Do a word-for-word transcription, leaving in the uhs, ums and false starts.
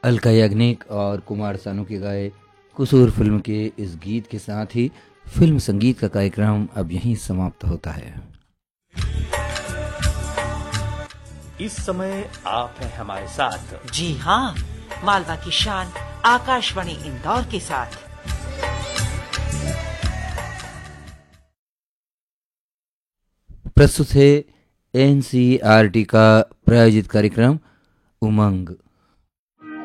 अलका याग्निक और कुमार सानू के गाए कसूर फिल्म के इस गीत के साथ ही फिल्म संगीत का कार्यक्रम अब यहीं समाप्त होता है। इस समय आप हैं हमारे साथ। जी हाँ, मालवा की शान आकाशवाणी इंदौर के साथ। प्रस्तुत है एनसीईआरटी का प्रायोजित कार्यक्रम उमंग।